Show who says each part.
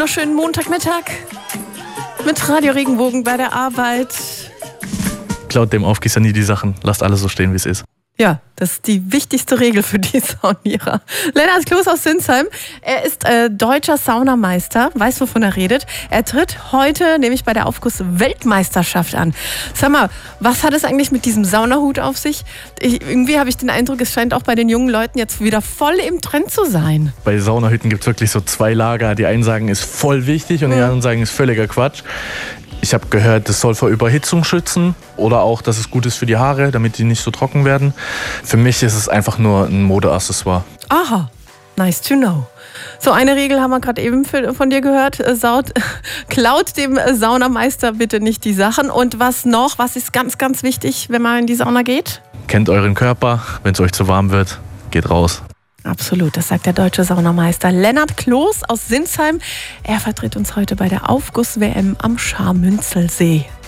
Speaker 1: wunderschönen Montagmittag mit Radio Regenbogen bei der Arbeit.
Speaker 2: Klaut dem Aufgießer nie die Sachen. Lasst alles so stehen, wie es ist.
Speaker 1: Ja, das ist die wichtigste Regel für die Saunierer. Lennart Kloß aus Sinsheim, er ist deutscher Saunameister, weiß, wovon er redet. Er tritt heute nämlich bei der Aufguss-Weltmeisterschaft an. Sag mal, was hat es eigentlich mit diesem Saunahut auf sich? Irgendwie habe ich den Eindruck, es scheint auch bei den jungen Leuten jetzt wieder voll im Trend zu sein.
Speaker 2: Bei Saunahüten gibt es wirklich so zwei Lager. Die einen sagen, ist voll wichtig und die anderen sagen, ist völliger Quatsch. Ich habe gehört, das soll vor Überhitzung schützen oder auch, dass es gut ist für die Haare, damit die nicht so trocken werden. Für mich ist es einfach nur ein Modeaccessoire.
Speaker 1: Aha, nice to know. So, eine Regel haben wir gerade eben von dir gehört. Klaut dem Saunameister bitte nicht die Sachen. Und was noch? Was ist ganz, ganz wichtig, wenn man in die Sauna geht?
Speaker 2: Kennt euren Körper. Wenn es euch zu warm wird, geht raus.
Speaker 1: Absolut, das sagt der deutsche Saunameister Lennart Kloß aus Sinsheim. Er vertritt uns heute bei der Aufguss-WM am Scharmünzelsee.